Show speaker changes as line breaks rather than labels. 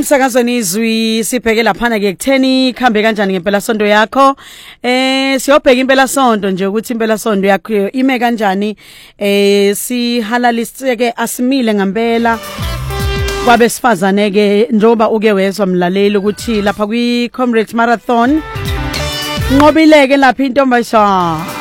emsakazweni izwi sibheke laphana ke kutheni khambe kanjani ngempela sonto yakho siyobheka impela sonto nje ukuthi impela sonto yakho ime kanjani sihalaliseke asimile ngempela kwabesifazane ke njoba uke wezwa mlaleli ukuthi lapha kwi Comrades Marathon ngobileke lapha intombazana